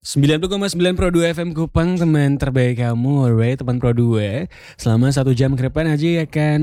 90,9 Pro 2 FM Kupang, teman terbaik kamu. Alright, teman Pro 2. Selama 1 jam ke depan Aji akan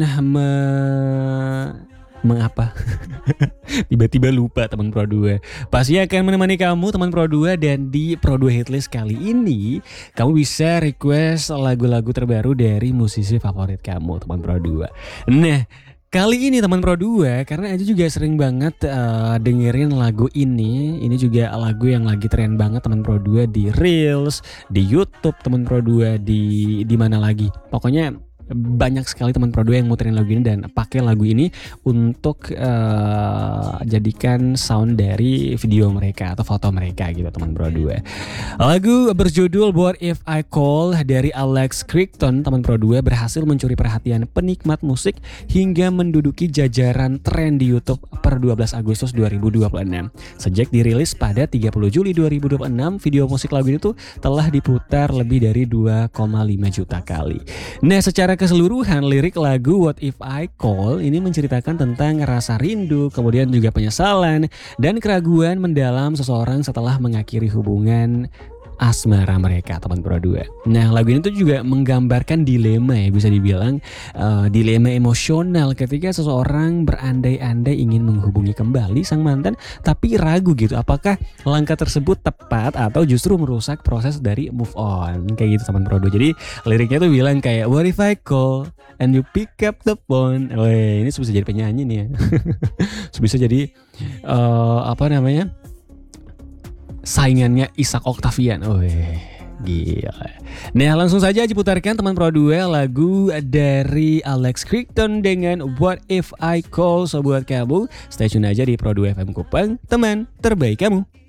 mengapa? Tiba-tiba lupa teman Pro 2. Pasti akan menemani kamu teman Pro 2, dan di Pro 2 Hitlist kali ini kamu bisa request lagu-lagu terbaru dari musisi favorit kamu teman Pro 2. Nah, kali ini teman Pro 2, karena Aja juga sering banget dengerin lagu ini. Ini juga lagu yang lagi tren banget teman Pro 2 di Reels, di YouTube teman Pro 2, di mana lagi. Pokoknya banyak sekali teman Pro 2 yang muterin lagu ini dan pakai lagu ini untuk jadikan sound dari video mereka atau foto mereka gitu teman Pro 2. Lagu berjudul What If I Call dari Alex Crichton teman Pro 2 berhasil mencuri perhatian penikmat musik hingga menduduki jajaran tren di YouTube per 12 Agustus 2026. Sejak dirilis pada 30 Juli 2026, video musik lagu itu telah diputar lebih dari 2,5 juta kali. Nah, secara keseluruhan lirik lagu What If I Call ini menceritakan tentang rasa rindu, kemudian juga penyesalan dan keraguan mendalam seseorang setelah mengakhiri hubungan asmara mereka teman Pro 2. Nah, lagu ini tuh juga menggambarkan dilema ya, bisa dibilang dilema emosional ketika seseorang berandai-andai ingin menghubungi kembali sang mantan tapi ragu gitu apakah langkah tersebut tepat atau justru merusak proses dari move on kayak gitu teman Pro 2. Jadi liriknya tuh bilang kayak what if I call and you pick up the phone. Weh, ini bisa jadi penyanyi nih ya. Bisa jadi apa namanya? Saingannya Ishak Octavian. Gila. Nah, langsung saja diputarkan teman Pro 2 lagu dari Alex Crichton dengan What If I Call. So buat kamu, stay tune aja di Pro 2 FM Kupang, teman terbaik kamu.